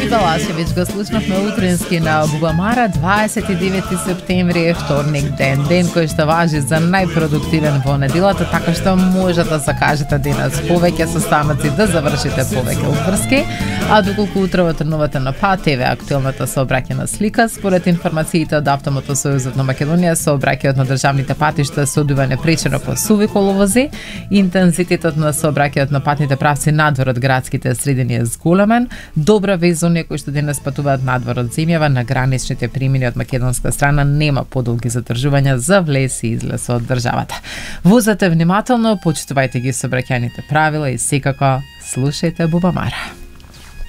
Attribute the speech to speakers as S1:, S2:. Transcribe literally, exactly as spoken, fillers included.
S1: Балашевич го слушнавме утрински на Бубамара, дваесет и девети септември е вторник ден, ден кој што важи за најпродуктивен во неделата, така што може да закажете денес повеќе состаноци, да завршите повеќе обврски, а доколку утрово тренувате на пат, еве актуелната сообраќајна слика. Според информациите од Автомотосојузот на Македонија, сообраќајот на државните патишта се одвива непречено по суви коловози, интензитетот на сообраќајот на патните правци надвор од градските средини е зголемен. Добра вест за оние кои што денес патуваат надвор од земјава, на граничните премини од македонска страна нема подолги задржувања за влез и излез од државата. Возете внимателно, почитувајте ги сообраќајните правила и секако слушајте Бубамара.